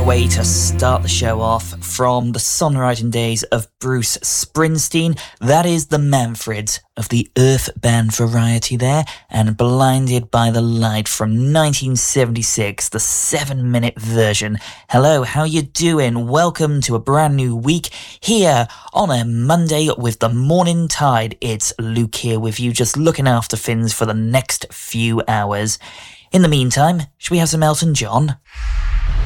a way to start the show off from the songwriting days of Bruce Springsteen. That is the Manfreds of the Earth Band variety there, and Blinded by the Light from 1976, the 7-minute version. Hello, how you doing? Welcome to a brand new week here on a Monday with the Morning Tide. It's Luke here with you, just looking after things for the next few hours. In the meantime, should we have some Elton John?